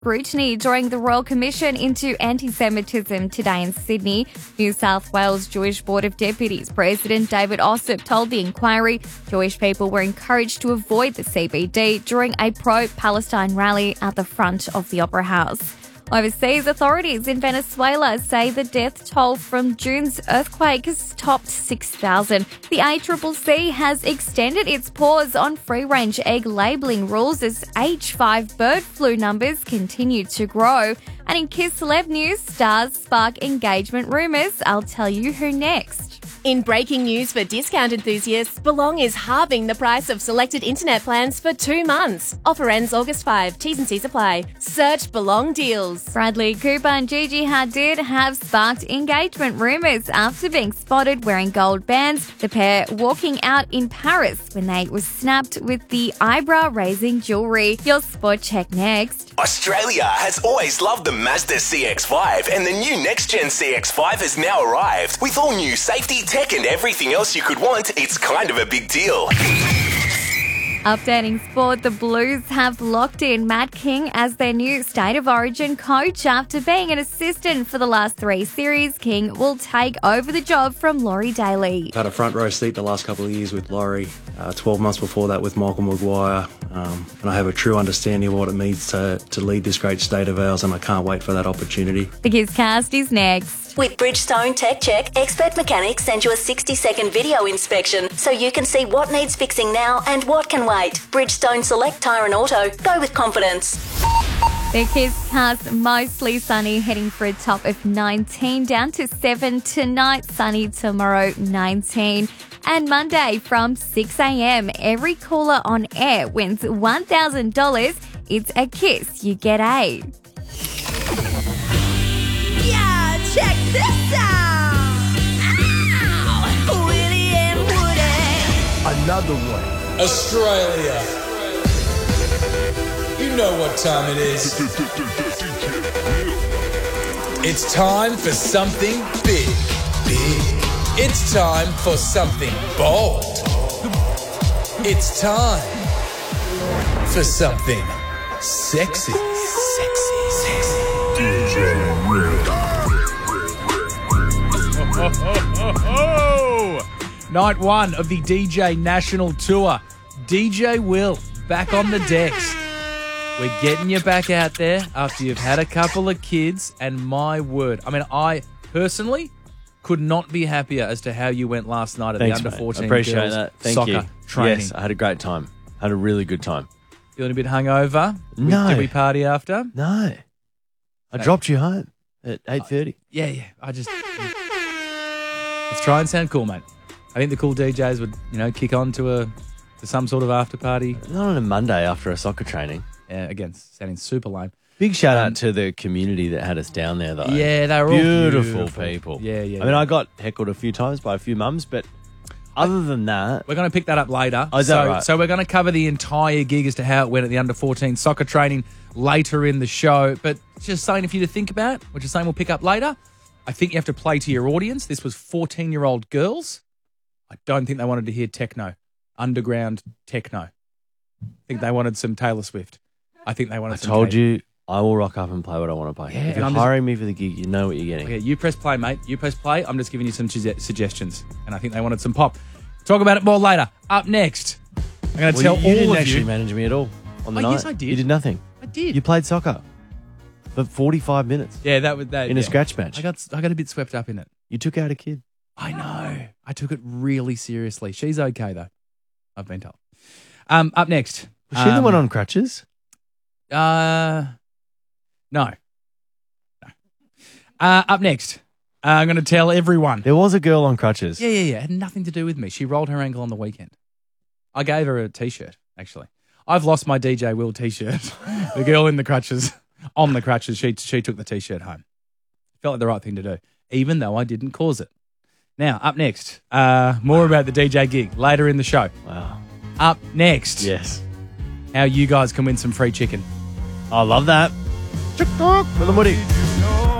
scrutiny during the Royal Commission into Anti-Semitism today in Sydney. New South Wales Jewish Board of Deputies President David Ossip told the inquiry Jewish people were encouraged to avoid the CBD during a pro-Palestine rally at the front of the Opera House. Overseas, authorities in Venezuela say the death toll from June's earthquake has topped 6,000. The ACCC has extended its pause on free-range egg labelling rules as H5 bird flu numbers continue to grow. And in Kiss Celeb News, stars spark engagement rumours. I'll tell you who next. In breaking news for discount enthusiasts, Belong is halving the price of selected internet plans for 2 months. Offer ends August 5. T's and C's apply. Search Belong Deals. Bradley Cooper and Gigi Hadid have sparked engagement rumours after being spotted wearing gold bands, the pair walking out in Paris when they were snapped with the eyebrow-raising jewellery. Your sport check next. Australia has always loved the Mazda CX-5 and the new next-gen CX-5 has now arrived. With all new safety, tech and everything else you could want, it's kind of a big deal. Updating sport, the Blues have locked in Matt King as their new State of Origin coach. After being an assistant for the last 3 series, King will take over the job from Laurie Daly. I've had a front row seat the last couple of years with Laurie, 12 months before that with Michael Maguire, and I have a true understanding of what it means to lead this great state of ours, and I can't wait for that opportunity. The Kisscast is next. With Bridgestone Tech Check, expert mechanics send you a 60-second video inspection so you can see what needs fixing now and what can wait. Bridgestone Select Tyre and Auto. Go with confidence. The Kisscast, mostly sunny, heading for a top of 19, down to 7 tonight, sunny tomorrow, 19. And Monday from 6 a.m, every caller on air wins $1,000. It's a kiss, you get a. Yeah, check this out! Ow! Willie and Woody. Another one. Australia. You know what time it is. It's time for something big. Big. It's time for something bold. It's time for something sexy. Sexy, sexy. DJ Will. Night 1 of the DJ National Tour. DJ Will back on the decks. We're getting you back out there after you've had a couple of kids, and my word, I mean, I personally could not be happier as to how you went last night at the under-14 Appreciate girls that. Thank soccer you. training. Yes, I had a great time. Had a really good time. Feeling a bit hungover? No. Did we party after? No. I dropped you home at 8:30. Yeah. Let's try and sound cool, mate. I think the cool DJs would, kick on to some sort of after party. Not on a Monday after a soccer training. Yeah, again, sounding super lame. Big shout out to the community that had us down there, though. Yeah, they were all beautiful people. Yeah. I mean, I got heckled a few times by a few mums, but other than that... We're going to pick that up later. Oh, is that right? So we're going to cover the entire gig as to how it went at the under-14 soccer training later in the show. But just something for you to think about, which is something we'll pick up later. I think you have to play to your audience. This was 14-year-old girls. I don't think they wanted to hear techno, underground techno. I think they wanted some Taylor Swift. I think they wanted some... I told you, I will rock up and play what I want to play. Yeah, if you're hiring me for the gig, you know what you're getting. Okay, you press play, mate. You press play. I'm just giving you some suggestions. And I think they wanted some pop. Talk about it more later. Up next, I'm going to tell all of you... You didn't actually manage me at all on the night. Yes, I did. You did nothing. I did. You played soccer for 45 minutes. Yeah, that was that. In a scratch match. I got a bit swept up in it. You took out a kid. I know. I took it really seriously. She's okay, though. I've been told. Up next. Was she the one on crutches? No. Up next, I'm going to tell everyone. There was a girl on crutches. Yeah. It had nothing to do with me. She rolled her ankle on the weekend. I gave her a T-shirt, actually. I've lost my DJ Will T-shirt. The girl in the crutches, on the crutches, she took the T-shirt home. Felt like the right thing to do, even though I didn't cause it. Now, up next, more about the DJ gig later in the show. Wow. Up next. Yes. How you guys can win some free chicken. I love that. Chicken with the Woody.